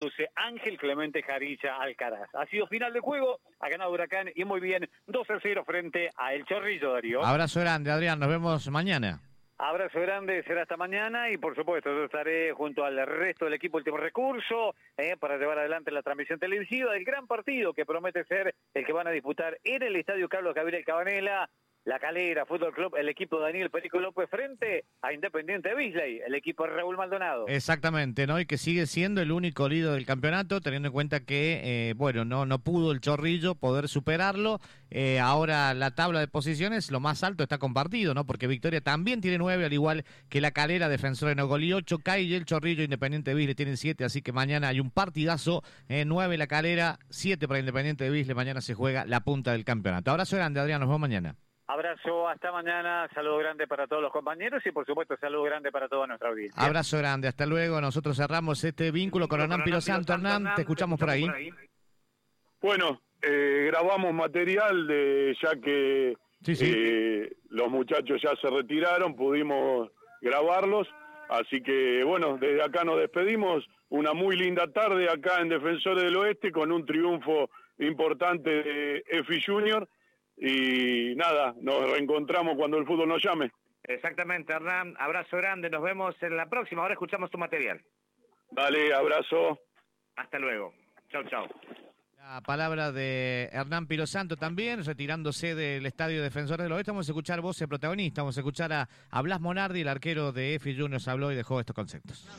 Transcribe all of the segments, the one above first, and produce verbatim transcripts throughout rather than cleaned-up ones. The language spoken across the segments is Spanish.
cruce Ángel Clemente Jarilla Alcaraz. Ha sido final de juego, ha ganado Huracán y muy bien, dos a cero frente a El Chorrillo, Darío. Abrazo grande, Adrián, nos vemos mañana. Abrazo grande, será hasta mañana y por supuesto yo estaré junto al resto del equipo Último Recurso eh, para llevar adelante la transmisión televisiva del gran partido que promete ser el que van a disputar en el Estadio Carlos Gabriel Cabanela, La Calera Fútbol Club, el equipo Daniel Perico López frente a Independiente Beasley, el equipo Raúl Maldonado. Exactamente, ¿no? Y que sigue siendo el único líder del campeonato, teniendo en cuenta que, eh, bueno, no, no pudo el Chorrillo poder superarlo. Eh, ahora la tabla de posiciones, lo más alto está compartido, ¿no? Porque Victoria también tiene nueve, al igual que La Calera, Defensor de Nogolí ocho, Caille, el Chorrillo, Independiente Beasley tienen siete, así que mañana hay un partidazo, eh, nueve La Calera, siete para Independiente Beasley, mañana se juega la punta del campeonato. Abrazo grande, Adrián, nos vemos mañana. Abrazo, hasta mañana, saludo grande para todos los compañeros y por supuesto saludo grande para toda nuestra audiencia. Abrazo grande, hasta luego, nosotros cerramos este vínculo con Hernán Pilo Santo. Hernán, te escuchamos por ahí. Bueno, eh, grabamos material de ya que sí, sí. Eh, los muchachos ya se retiraron, pudimos grabarlos, así que bueno, desde acá nos despedimos, una muy linda tarde acá en Defensores del Oeste con un triunfo importante de Efi Junior. Y nada, nos reencontramos cuando el fútbol nos llame. Exactamente, Hernán, abrazo grande, nos vemos en la próxima, ahora escuchamos tu material. Dale, abrazo. Hasta luego, chau, chau. La palabra de Hernán Pilo Santo también, retirándose del Estadio Defensores del Oeste. Vamos a escuchar voces protagonistas, vamos a escuchar a, a Blas Monardi, el arquero de Efi Junior, habló y dejó estos conceptos.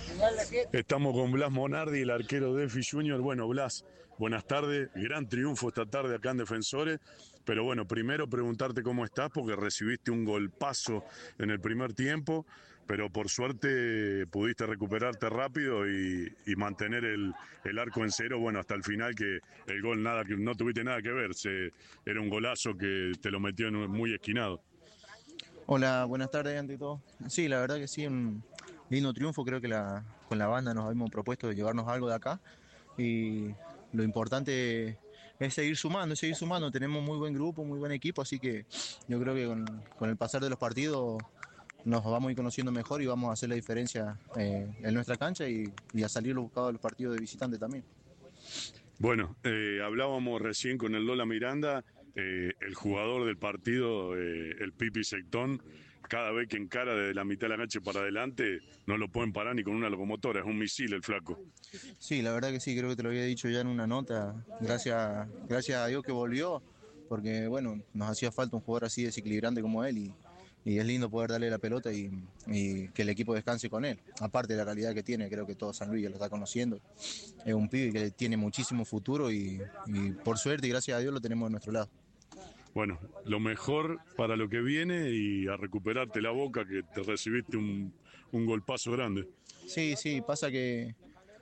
Estamos con Blas Monardi, el arquero de Efi Junior. Bueno, Blas, buenas tardes, gran triunfo esta tarde acá en Defensores, pero bueno, primero preguntarte cómo estás, porque recibiste un golpazo en el primer tiempo, pero por suerte pudiste recuperarte rápido y, y mantener el, el arco en cero, bueno, hasta el final, que el gol nada, que no tuviste nada que ver, se, era un golazo que te lo metió en un, muy esquinado. Hola, buenas tardes ante todo. Sí, la verdad que sí, un lindo triunfo, creo que la, con la banda nos habíamos propuesto de llevarnos algo de acá y lo importante es seguir sumando, es seguir sumando, tenemos muy buen grupo, muy buen equipo, así que yo creo que con, con el pasar de los partidos nos vamos a ir conociendo mejor y vamos a hacer la diferencia eh, en nuestra cancha y, y a salir los buscados de los partidos de visitante también. Bueno, eh, hablábamos recién con el Lola Miranda, eh, el jugador del partido, eh, el Pipi Sectón, cada vez que encara desde la mitad de la cancha para adelante, no lo pueden parar ni con una locomotora, es un misil el flaco. Sí, la verdad que sí, creo que te lo había dicho ya en una nota, gracias, gracias a Dios que volvió, porque bueno, nos hacía falta un jugador así desequilibrante como él y, y es lindo poder darle la pelota y, y que el equipo descanse con él. Aparte de la calidad que tiene, creo que todo San Luis ya lo está conociendo, es un pibe que tiene muchísimo futuro y, y por suerte y gracias a Dios lo tenemos de nuestro lado. Bueno, lo mejor para lo que viene y a recuperarte la boca, que te recibiste un, un golpazo grande. Sí, sí, pasa que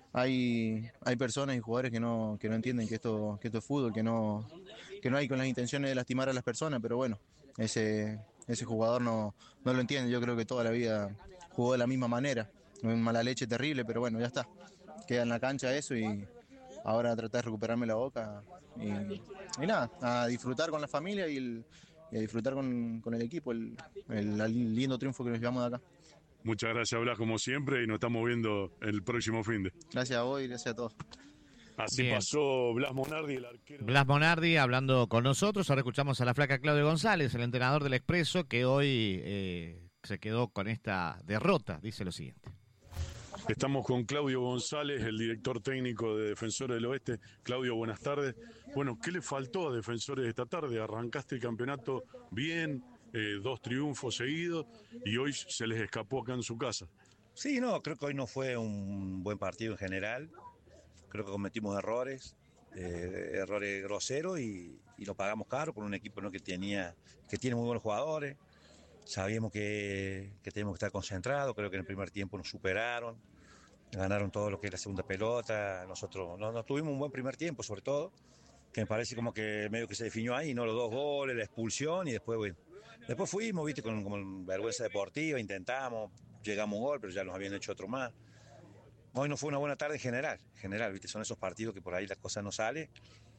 hay, hay personas y jugadores que no, que no entienden que esto, que esto es fútbol, que no, que no hay con las intenciones de lastimar a las personas, pero bueno, ese, ese jugador no, no lo entiende, yo creo que toda la vida jugó de la misma manera, un mala leche terrible, pero bueno, ya está, queda en la cancha eso y ahora tratar de recuperarme la boca y, y nada, a disfrutar con la familia y, el, y a disfrutar con, con el equipo, el, el, el lindo triunfo que nos llevamos de acá. Muchas gracias, Blas, como siempre, y nos estamos viendo el próximo fin de. Gracias a vos y gracias a todos. Así Bien. pasó Blas Monardi, el arquero. Blas Monardi hablando con nosotros. Ahora escuchamos a la flaca Claudio González, el entrenador del Expreso, que hoy eh, se quedó con esta derrota. Dice lo siguiente. Estamos con Claudio González, el director técnico de Defensores del Oeste. Claudio, buenas tardes. Bueno, ¿qué le faltó a Defensores esta tarde? Arrancaste el campeonato bien, eh, dos triunfos seguidos, y hoy se les escapó acá en su casa. Sí, no, creo que hoy no fue un buen partido en general. Creo que cometimos errores, eh, errores groseros y, y lo pagamos caro con un equipo, ¿no?, que tenía, que tiene muy buenos jugadores. Sabíamos que, que teníamos que estar concentrados, creo que en el primer tiempo nos superaron, ganaron todo lo que es la segunda pelota, nosotros no, no tuvimos un buen primer tiempo sobre todo, que me parece como que medio que se definió ahí, ¿no? Los dos goles, la expulsión y después, bueno, después fuimos, viste, con, con vergüenza deportiva, intentamos, llegamos a un gol, pero ya nos habían hecho otro más. Hoy no fue una buena tarde en general, en general, viste, son esos partidos que por ahí las cosas no salen.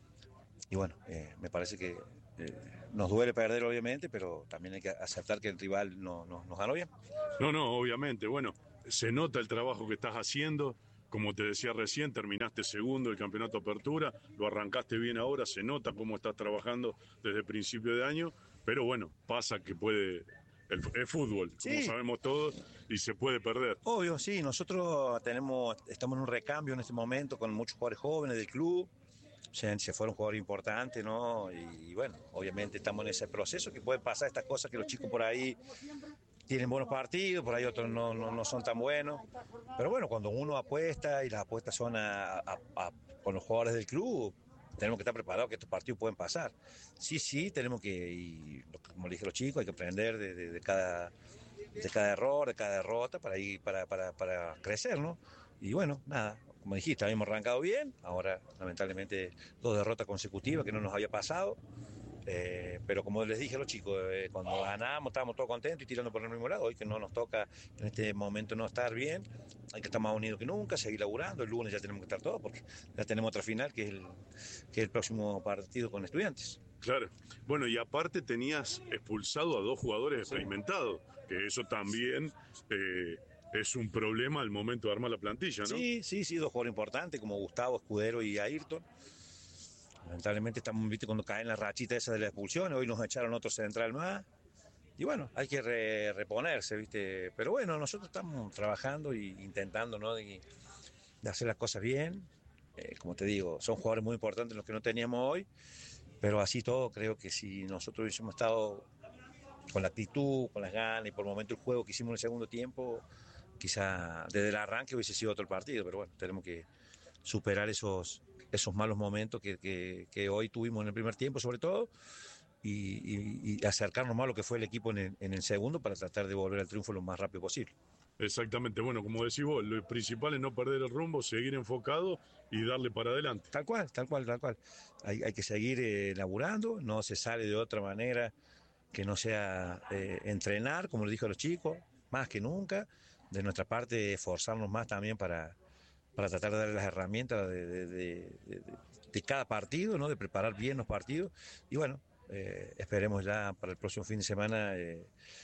Y bueno, eh, me parece que eh, nos duele perder obviamente, pero también hay que aceptar que el rival no, no, nos ganó bien. No, no, obviamente, bueno, se nota el trabajo que estás haciendo, como te decía recién, terminaste segundo el campeonato Apertura, lo arrancaste bien ahora, se nota cómo estás trabajando desde principio de año, pero bueno, pasa que puede, el, es fútbol, Sí. como sabemos todos, y se puede perder. Obvio, sí, nosotros tenemos, estamos en un recambio en este momento con muchos jugadores jóvenes del club, se, se fueron jugadores importantes, ¿no? Y, y bueno, obviamente estamos en ese proceso que pueden pasar estas cosas que los chicos por ahí tienen buenos partidos, por ahí otros no, no, no son tan buenos. Pero bueno, cuando uno apuesta y las apuestas son a, a, a, con los jugadores del club, tenemos que estar preparados que estos partidos pueden pasar. Sí, sí, tenemos que, y, como le dije a los chicos, hay que aprender de, de, de, cada, de cada error, de cada derrota para, ir, para, para, para crecer, ¿no? Y bueno, nada, como dijiste, habíamos arrancado bien, ahora lamentablemente dos derrotas consecutivas que no nos había pasado. Eh, pero como les dije a los chicos, eh, cuando ganábamos estábamos todos contentos y tirando por el mismo lado. Hoy que no nos toca en este momento no estar bien, hay que estar más unidos que nunca, seguir laburando. El lunes ya tenemos que estar todos porque ya tenemos otra final que es el, que es el próximo partido con Estudiantes. Claro. Bueno, y aparte tenías expulsado a dos jugadores experimentados, que eso también eh, es un problema al momento de armar la plantilla, ¿no? Sí, sí, sí, dos jugadores importantes como Gustavo Escudero y Ayrton. Lamentablemente estamos, viste, cuando caen las rachitas esas de la expulsión, hoy nos echaron otro central más. Y bueno, hay que re, reponerse, viste. Pero bueno, nosotros estamos trabajando e intentando, ¿no? de, de hacer las cosas bien. Eh, como te digo, son jugadores muy importantes los que no teníamos hoy. Pero así todo, creo que si nosotros hubiésemos estado con la actitud, con las ganas y por el momento el juego que hicimos en el segundo tiempo, quizá desde el arranque hubiese sido otro partido. Pero bueno, tenemos que superar esos... esos malos momentos que, que, que hoy tuvimos en el primer tiempo sobre todo y, y, y acercarnos más a lo que fue el equipo en el, en el segundo para tratar de volver al triunfo lo más rápido posible. Exactamente, bueno, como decís vos, lo principal es no perder el rumbo, seguir enfocado y darle para adelante. Tal cual, tal cual, tal cual. Hay, hay que seguir eh, laburando, no se sale de otra manera que no sea eh, entrenar, como les dijo a los chicos, más que nunca. De nuestra parte, esforzarnos más también para... para tratar de darle las herramientas de, de, de, de, de cada partido, ¿no? De preparar bien los partidos. Y bueno, eh, esperemos ya para el próximo fin de semana eh,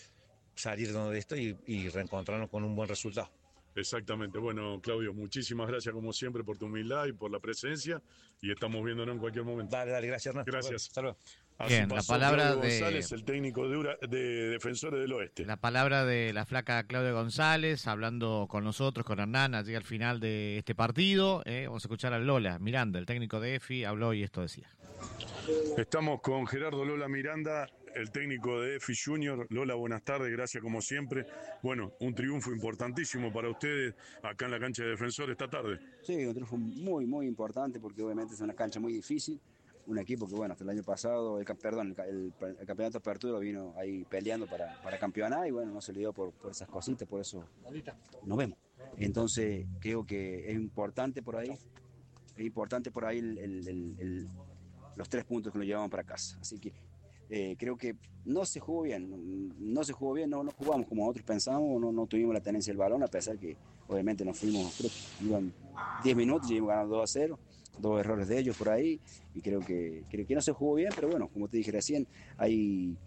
salir de esto y, y reencontrarnos con un buen resultado. Exactamente. Bueno, Claudio, muchísimas gracias como siempre por tu humildad y por la presencia y estamos viéndonos en cualquier momento. Dale, dale, gracias Ernesto. Gracias. Hasta luego. Así Bien, pasó la palabra Claudio de- González, el técnico de, Ura- de Defensores del Oeste. La palabra de la flaca Claudia González, hablando con nosotros, con Hernán, allí al final de este partido. Eh, vamos a escuchar a Lola Miranda, el técnico de E F I, habló y esto decía. Estamos con Gerardo Lola Miranda, el técnico de E F I Junior. Lola, buenas tardes, gracias como siempre. Bueno, un triunfo importantísimo para ustedes acá en la cancha de Defensores esta tarde. Sí, un triunfo muy, muy importante porque obviamente es una cancha muy difícil. Un equipo que, bueno, hasta el año pasado, el, perdón, el, el, el campeonato de apertura vino ahí peleando para, para campeonar y bueno, no se le dio por, por esas cositas, por eso nos vemos. Entonces, creo que es importante por ahí, es importante por ahí el, el, el, el, los tres puntos que nos llevamos para casa. Así que eh, creo que no se jugó bien, no, no se jugó bien, no, no jugamos como nosotros pensamos, no, no tuvimos la tenencia del balón, a pesar que obviamente nos fuimos, creo que iban diez minutos y íbamos ganando dos a cero. Dos errores de ellos por ahí y creo que, creo que no se jugó bien, pero bueno, como te dije recién, ahí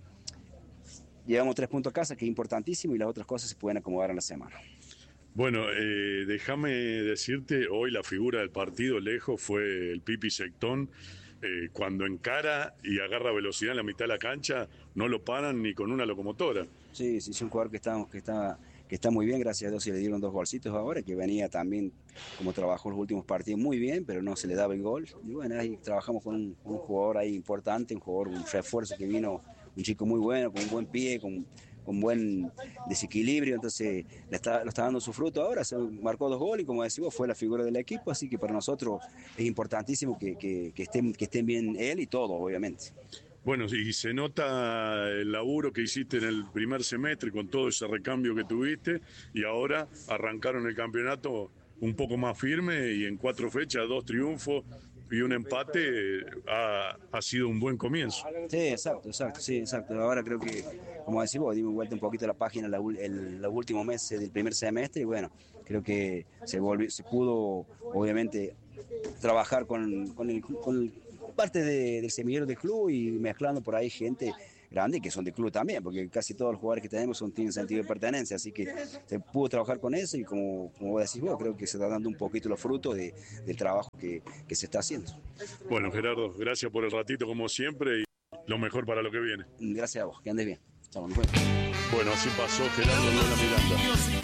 llevamos tres puntos a casa, que es importantísimo y las otras cosas se pueden acomodar en la semana. Bueno, eh, déjame decirte, hoy la figura del partido lejos fue el Pipi Sectón. Eh, cuando encara y agarra velocidad en la mitad de la cancha, no lo paran ni con una locomotora. Sí, sí, es un jugador que está, que está, que está muy bien, gracias a Dios se le dieron dos golcitos ahora, que venía también, como trabajó los últimos partidos, muy bien, pero no se le daba el gol. Y bueno, ahí trabajamos con un, un jugador ahí importante, un jugador, un refuerzo que vino, un chico muy bueno, con un buen pie, con, con buen desequilibrio, entonces le está, lo está dando su fruto ahora, se marcó dos goles y como decimos, fue la figura del equipo, así que para nosotros es importantísimo que, que, que, estén, que estén bien él y todos, obviamente. Bueno, y se nota el laburo que hiciste en el primer semestre con todo ese recambio que tuviste y ahora arrancaron el campeonato un poco más firme y en cuatro fechas, dos triunfos y un empate, ha, ha sido un buen comienzo. Sí, exacto, exacto, sí, exacto. Ahora creo que, como decimos, dimos vuelta un poquito a la página la, el, los últimos meses del primer semestre y bueno, creo que se, volvió, se pudo, obviamente, trabajar con, con, el, con el, parte de, del semillero del club y mezclando por ahí gente grandes y que son de club también, porque casi todos los jugadores que tenemos son, tienen sentido de pertenencia, así que se pudo trabajar con eso y como, como vos decís vos, creo que se está dando un poquito los frutos de, del trabajo que, que se está haciendo. Bueno, Gerardo, gracias por el ratito como siempre y lo mejor para lo que viene. Gracias a vos, que andes bien. Chao, nos vemos. Bueno, así pasó Gerardo Lola Miranda.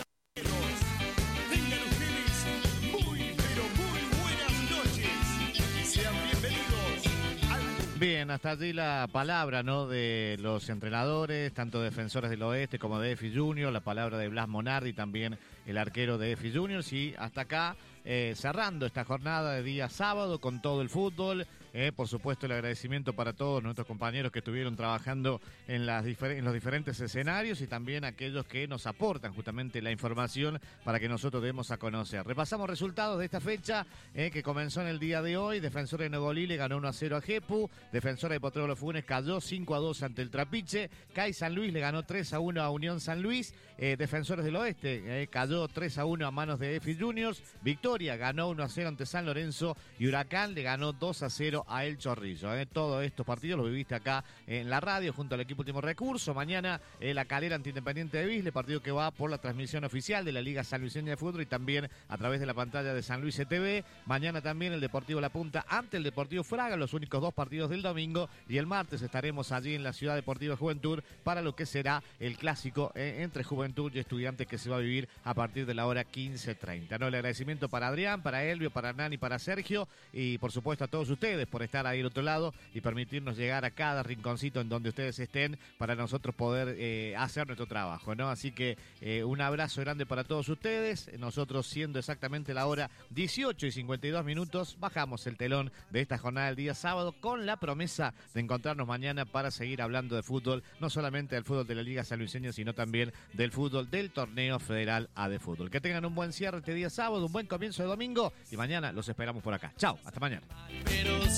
Bien, hasta allí la palabra, ¿no?, de los entrenadores, tanto Defensores del Oeste como de F I Junior, la palabra de Blas Monardi, también el arquero de F I Juniors, y hasta acá eh, cerrando esta jornada de día sábado con todo el fútbol. Eh, por supuesto, el agradecimiento para todos nuestros compañeros que estuvieron trabajando en, las difer- en los diferentes escenarios y también aquellos que nos aportan justamente la información para que nosotros demos a conocer. Repasamos resultados de esta fecha eh, que comenzó en el día de hoy. Defensor de Nogolí le ganó uno a cero a Jepu. Defensor de Potrero Funes cayó cinco a dos ante el Trapiche. C A I San Luis le ganó tres a uno a Unión San Luis. Eh, Defensores del Oeste eh, cayó tres a uno a manos de F I Juniors. Victoria ganó uno a cero ante San Lorenzo y Huracán le ganó dos a cero a El Chorrillo. Eh. Todos estos partidos los viviste acá en la radio junto al equipo Último Recurso. Mañana eh, la Calera ante Independiente de Visle, partido que va por la transmisión oficial de la Liga Sanluiseña de Fútbol y también a través de la pantalla de San Luis T V. Mañana también el Deportivo La Punta ante el Deportivo Fraga, los únicos dos partidos del domingo, y el martes estaremos allí en la Ciudad Deportiva Juventud para lo que será el clásico eh, entre Juventud y Estudiantes que se va a vivir a partir de la hora quince treinta. ¿No? El agradecimiento para Adrián, para Elvio, para Nani, para Sergio y por supuesto a todos ustedes por estar ahí al otro lado y permitirnos llegar a cada rinconcito en donde ustedes estén para nosotros poder eh, hacer nuestro trabajo, ¿no? Así que eh, un abrazo grande para todos ustedes. Nosotros, siendo exactamente la hora dieciocho y cincuenta y dos minutos, bajamos el telón de esta jornada del día sábado con la promesa de encontrarnos mañana para seguir hablando de fútbol, no solamente del fútbol de la Liga Sanluiseña, sino también del fútbol del Torneo Federal A de Fútbol. Que tengan un buen cierre este día sábado, un buen comienzo de domingo y mañana los esperamos por acá. Chao, hasta mañana.